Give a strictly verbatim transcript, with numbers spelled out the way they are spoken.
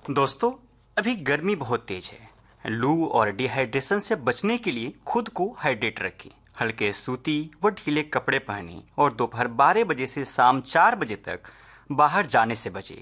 दोस्तों, अभी गर्मी बहुत तेज है। लू और डिहाइड्रेशन से बचने के लिए खुद को हाइड्रेट रखें। हल्के सूती व ढीले कपड़े पहनें और दोपहर बारह बजे से शाम चार बजे तक बाहर जाने से बचें।